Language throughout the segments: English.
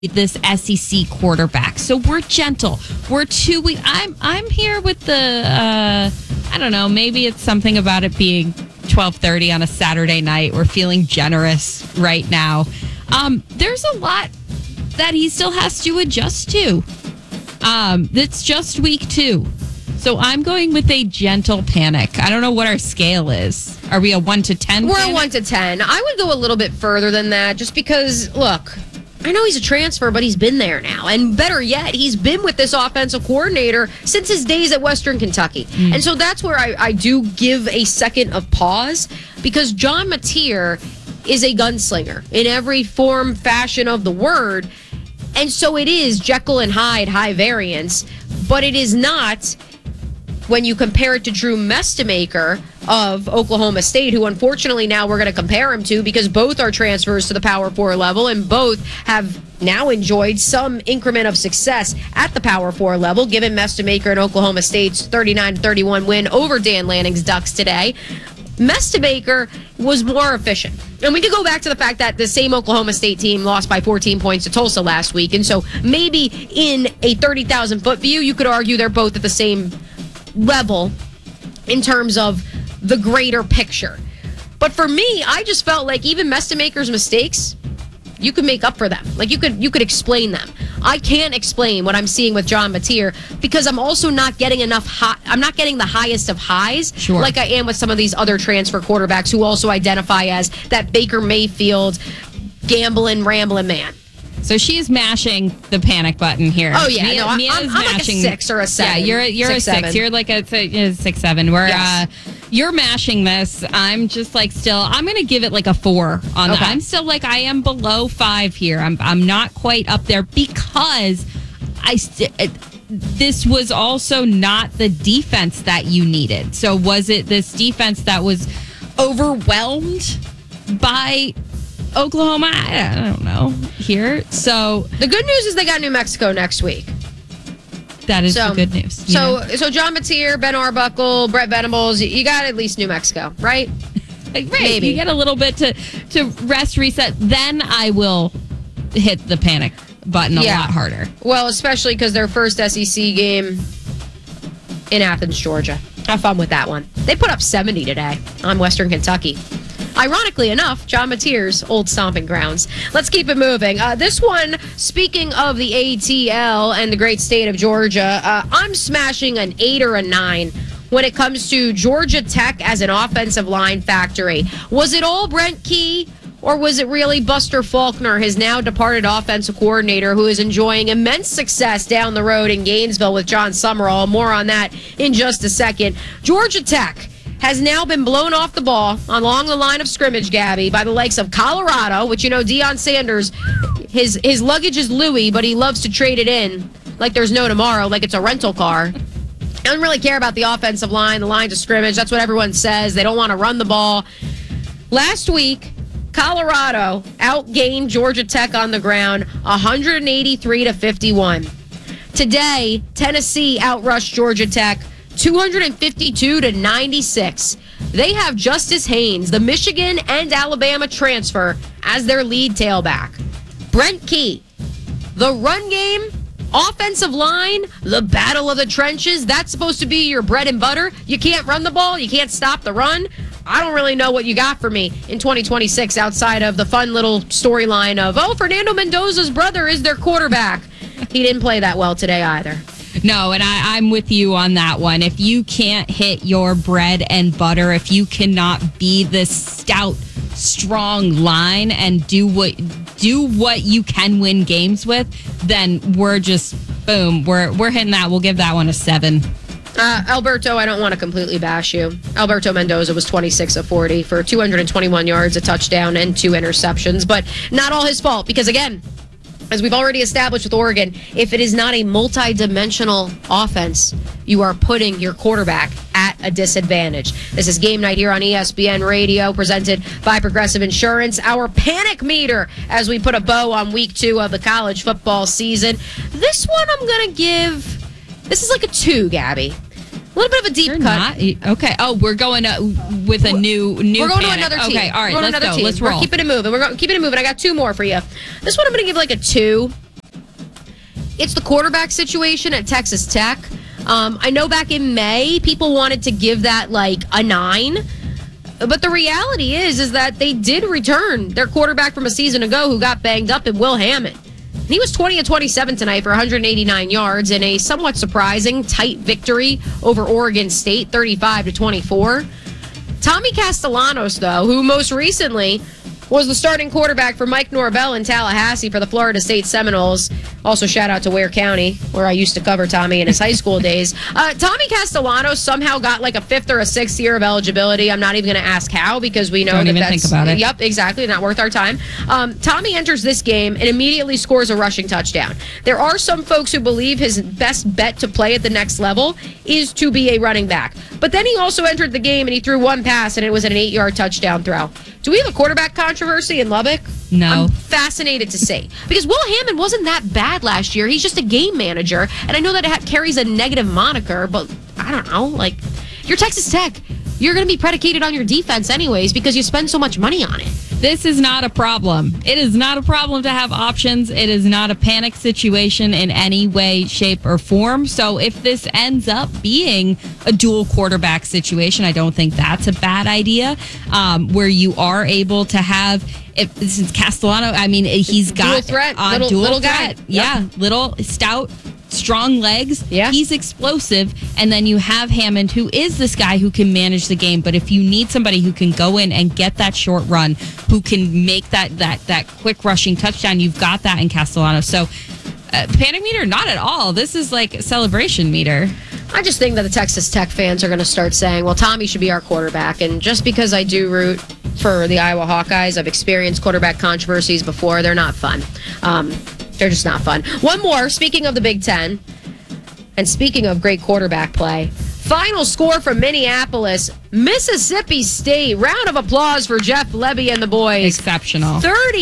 this SEC quarterback. So we're gentle. We're 2 weeks. I'm here with the I don't know, maybe it's something about it being 12:30 on a Saturday night. We're feeling generous right now. There's a lot that he still has to adjust to. It's just week 2. So I'm going with a gentle panic. I don't know what our scale is. Are we a 1 to 10? We're panic? a 1 to 10. I would go a little bit further than that just because, look, I know he's a transfer, but he's been there now. And better yet, he's been with this offensive coordinator since his days at Western Kentucky. And so that's where I do give a second of pause because John Mateer is a gunslinger in every form, fashion of the word. And so it is Jekyll and Hyde, high variance, but it is not when you compare it to Drew Mestemaker of Oklahoma State, who unfortunately now we're going to compare him to because both are transfers to the Power 4 level and both have now enjoyed some increment of success at the Power 4 level, given Mestemaker and Oklahoma State's 39-31 win over Dan Lanning's Ducks today. Mestemaker was more efficient. And we could go back to the fact that the same Oklahoma State team lost by 14 points to Tulsa last week. And so maybe in a 30,000-foot view, you could argue they're both at the same level in terms of the greater picture. But for me, I just felt like even Mestemaker's mistakes, you could make up for them. Like you could explain them. I can't explain what I'm seeing with John Mateer because I'm also not getting enough I'm not getting the highest of highs like I am with some of these other transfer quarterbacks who also identify as that Baker Mayfield gambling, rambling man. So she's mashing the panic button here. Oh, yeah. I'm like a 6 or a 7. Yeah, you're a 6. You're like a 6-7. Where yes. You're mashing this. I'm just like I'm going to give it like a 4 on that. I'm still like I am below 5 here. I'm not quite up there because this was also not the defense that you needed. So was it this defense that was overwhelmed by Oklahoma? I don't know here. So the good news is they got New Mexico next week. That is the good news. So John Mateer, Ben Arbuckle, Brett Venables, you got at least New Mexico, right? Right. Maybe. You get a little bit to rest, reset. Then I will hit the panic button a lot harder. Well, especially because their first SEC game in Athens, Georgia. Have fun with that one. They put up 70 today on Western Kentucky. Ironically enough, John Mateer's old stomping grounds. Let's keep it moving. This one, speaking of the ATL and the great state of Georgia, I'm smashing an 8 or a 9 when it comes to Georgia Tech as an offensive line factory. Was it all Brent Key, or was it really Buster Faulkner, his now departed offensive coordinator, who is enjoying immense success down the road in Gainesville with John Summerall? More on that in just a second. Georgia Tech has now been blown off the ball along the line of scrimmage, Gabby, by the likes of Colorado, which, Deion Sanders, his luggage is Louis, but he loves to trade it in like there's no tomorrow, like it's a rental car. Doesn't really care about the offensive line, the lines of scrimmage. That's what everyone says. They don't want to run the ball. Last week, Colorado outgained Georgia Tech on the ground 183-51. Today, Tennessee outrushed Georgia Tech 252-96. They have Justice Haynes, the Michigan and Alabama transfer, as their lead tailback. Brent Key, the run game, offensive line, the battle of the trenches, that's supposed to be your bread and butter. You can't run the ball. You can't stop the run. I don't really know what you got for me in 2026 outside of the fun little storyline of, Fernando Mendoza's brother is their quarterback. He didn't play that well today either. No, and I'm with you on that one. If you can't hit your bread and butter, if you cannot be this stout, strong line and do what you can win games with, then we're just boom. We're hitting that. We'll give that one a 7. Alberto, I don't want to completely bash you. Alberto Mendoza was 26 of 40 for 221 yards, a touchdown, and 2 interceptions, but not all his fault because, again, as we've already established with Oregon, if it is not a multi-dimensional offense, you are putting your quarterback at a disadvantage. This is Game Night here on ESPN Radio, presented by Progressive Insurance. Our panic meter as we put a bow on week 2 of the college football season. This one I'm going to give, this is like a 2, Gabby. A little bit of a deep cut. Okay. Oh, we're going with a new. We're going to another team. Okay. All right. Let's go. Team. Let's roll. We're keeping it moving. I got 2 more for you. This one I'm going to give like a 2 It's the quarterback situation at Texas Tech. I know back in May, people wanted to give that like a 9. But the reality is that they did return their quarterback from a season ago who got banged up in Will Hammond. He was 20 of 27 tonight for 189 yards in a somewhat surprising, tight victory over Oregon State, 35-24. Tommy Castellanos, though, who most recently was the starting quarterback for Mike Norvell in Tallahassee for the Florida State Seminoles. Also, shout out to Ware County, where I used to cover Tommy in his high school days. Tommy Castellanos somehow got like a 5th or a 6th year of eligibility. I'm not even going to ask how because we know Don't that even that's... think about it. Yep, exactly. Not worth our time. Tommy enters this game and immediately scores a rushing touchdown. There are some folks who believe his best bet to play at the next level is to be a running back. But then he also entered the game and he threw one pass and it was an 8-yard touchdown throw. Do we have a quarterback controversy in Lubbock? No. I'm fascinated to see. Because Will Hammond wasn't that bad last year. He's just a game manager. And I know that it carries a negative moniker, but I don't know. Like, you're Texas Tech. You're going to be predicated on your defense anyways because you spend so much money on it. This is not a problem. It is not a problem to have options. It is not a panic situation in any way, shape, or form. So if this ends up being a dual quarterback situation, I don't think that's a bad idea. Where you are able to have, if this is Castellano, I mean, he's got dual threat, little guy. Yeah, little, stout, strong legs. Yeah. He's explosive. And then you have Hammond, who is this guy who can manage the game. But if you need somebody who can go in and get that short run, who can make that quick rushing touchdown, you've got that in Castellano. So panic meter, not at all. This is like a celebration meter. I just think that the Texas Tech fans are going to start saying, well, Tommy should be our quarterback. And just because I do root for the Iowa Hawkeyes, I've experienced quarterback controversies before. They're not fun. They're just not fun. One more, speaking of the Big Ten, and speaking of great quarterback play, final score from Minneapolis, Mississippi State. Round of applause for Jeff Lebby and the boys. Exceptional.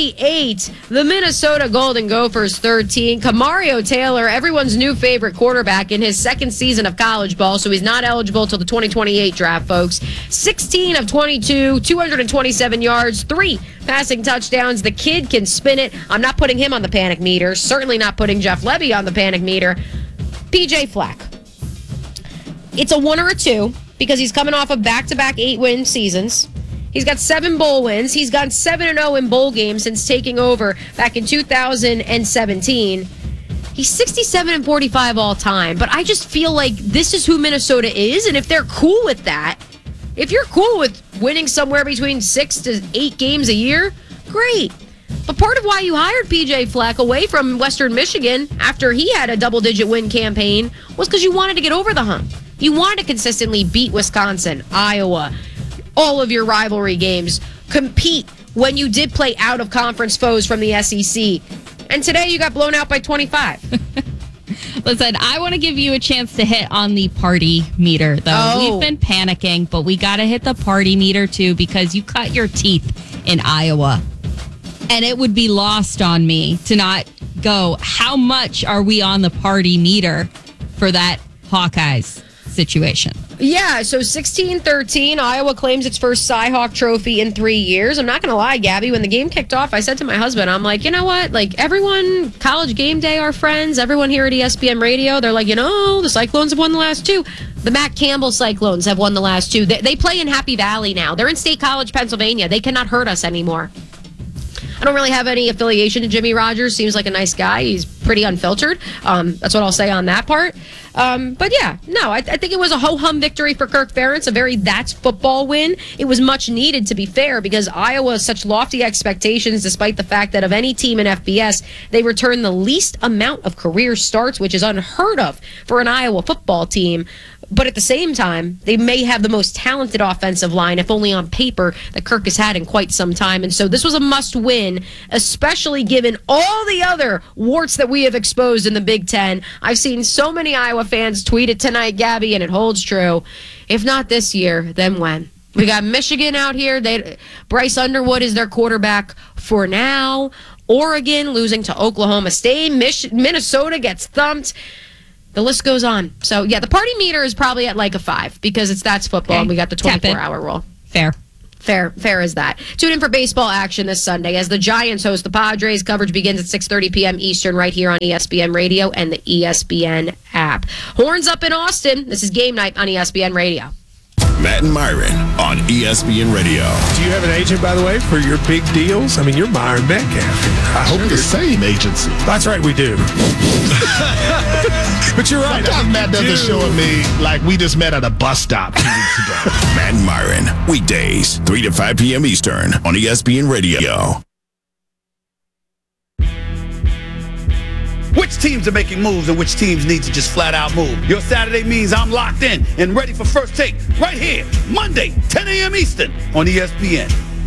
38, the Minnesota Golden Gophers 13. Kamario Taylor, everyone's new favorite quarterback in his second season of college ball, so he's not eligible till the 2028 draft, folks. 16 of 22, 227 yards, 3 passing touchdowns. The kid can spin it. I'm not putting him on the panic meter. Certainly not putting Jeff Lebby on the panic meter. PJ Fleck. It's a 1 or a 2 because he's coming off of back-to-back 8-win seasons. He's got 7 bowl wins. He's gone 7-0 in bowl games since taking over back in 2017. He's 67-45 all time, but I just feel like this is who Minnesota is, and if they're cool with that, if you're cool with winning somewhere between 6 to 8 games a year, great. But part of why you hired PJ Fleck away from Western Michigan after he had a double-digit win campaign was because you wanted to get over the hump. You wanted to consistently beat Wisconsin, Iowa, all of your rivalry games, compete when you did play out-of-conference foes from the SEC. And today you got blown out by 25. Listen, I want to give you a chance to hit on the party meter, though. Oh. We've been panicking, but we got to hit the party meter, too, because you cut your teeth in Iowa. And it would be lost on me to not go, how much are we on the party meter for that Hawkeyes situation? Yeah, so 16-13, Iowa claims its first Cy-Hawk trophy in 3 years. I'm not going to lie, Gabby, when the game kicked off, I said to my husband, I'm like, you know what? Like, everyone, College Game Day, our friends, everyone here at ESPN Radio, they're like, you know, the Cyclones have won the last 2. The Matt Campbell Cyclones have won the last 2. They play in Happy Valley now. They're in State College, Pennsylvania. They cannot hurt us anymore. I don't really have any affiliation to Jimmy Rogers. Seems like a nice guy. He's pretty unfiltered. That's what I'll say on that part. But yeah, no, I think it was a ho-hum victory for Kirk Ferentz, a very that's football win. It was much needed, to be fair, because Iowa has such lofty expectations, despite the fact that of any team in FBS, they return the least amount of career starts, which is unheard of for an Iowa football team. But at the same time, they may have the most talented offensive line, if only on paper, that Kirk has had in quite some time. And so this was a must-win, especially given all the other warts that we have exposed in the Big Ten. I've seen so many Iowa fans tweet it tonight, Gabby, and it holds true. If not this year, then when? We got Michigan out here. Bryce Underwood is their quarterback for now. Oregon losing to Oklahoma State. Minnesota gets thumped. The list goes on. So, yeah, the party meter is probably at like a 5 because that's football, okay. And we got the 24-hour rule. Fair. Fair as that. Tune in for baseball action this Sunday as the Giants host the Padres. Coverage begins at 6:30 p.m. Eastern right here on ESPN Radio and the ESPN app. Horns up in Austin. This is Game Night on ESPN Radio. Matt and Myron on ESPN Radio. Do you have an agent, by the way, for your big deals? I mean, you're Myron Metcalf. I hope the same agency. That's right, we do. But you're right. Sometimes Matt doesn't show me like we just met at a bus stop 2 weeks ago. Matt and Myron, weekdays, 3 to 5 p.m. Eastern on ESPN Radio. Which teams are making moves and which teams need to just flat out move? Your Saturday means I'm locked in and ready for First Take right here, Monday, 10 a.m. Eastern on ESPN.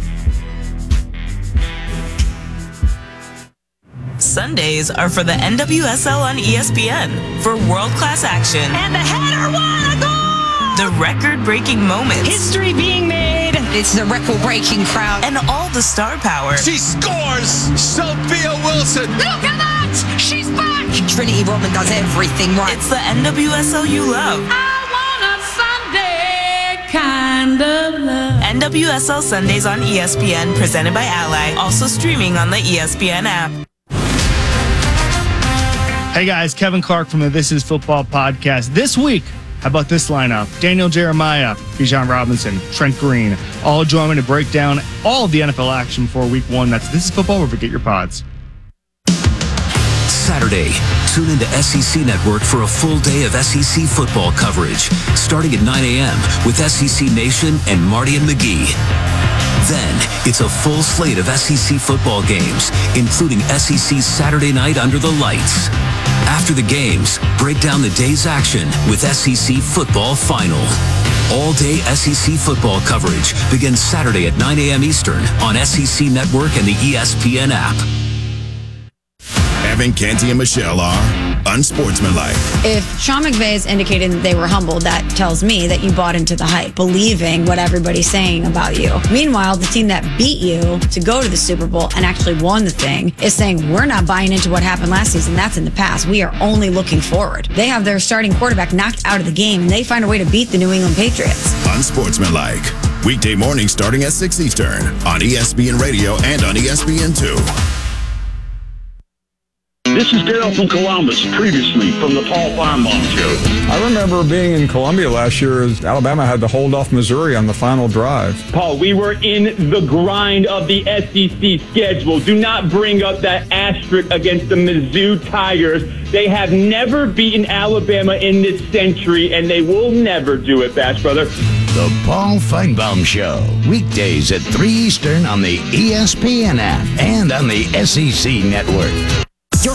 Sundays are for the NWSL on ESPN for world-class action. And the header won a goal! The record-breaking moments. History being made. It's the record-breaking crowd. And all the star power. She scores! Sophia Wilson! Look at that! She's back! Trinity Roman does everything right. It's the NWSL you love. I want a Sunday kind of love. NWSL Sundays on ESPN, presented by Ally. Also streaming on the ESPN app. Hey guys, Kevin Clark from the This Is Football podcast. This week, how about this lineup? Daniel Jeremiah, Bijan Robinson, Trent Green, all join me to break down all of the NFL action for week 1. That's This Is Football, wherever you get your pods. Saturday, tune into SEC Network for a full day of SEC football coverage, starting at 9 a.m. with SEC Nation and Marty and McGee. Then, it's a full slate of SEC football games, including SEC's Saturday night under the lights. After the games, break down the day's action with SEC Football Final. All-day SEC football coverage begins Saturday at 9 a.m. Eastern on SEC Network and the ESPN app. Evan, Canty, and Michelle are unsportsmanlike. If Sean McVay is indicating that they were humbled, that tells me that you bought into the hype, believing what everybody's saying about you. Meanwhile, the team that beat you to go to the Super Bowl and actually won the thing is saying, we're not buying into what happened last season. That's in the past. We are only looking forward. They have their starting quarterback knocked out of the game, and they find a way to beat the New England Patriots. Unsportsmanlike. Weekday morning starting at 6 Eastern on ESPN Radio and on ESPN2. This is Dale from Columbus, previously from the Paul Feinbaum Show. I remember being in Columbia last year as Alabama had to hold off Missouri on the final drive. Paul, we were in the grind of the SEC schedule. Do not bring up that asterisk against the Mizzou Tigers. They have never beaten Alabama in this century, and they will never do it, Bash Brother. The Paul Feinbaum Show, weekdays at 3 Eastern on the ESPN app and on the SEC Network.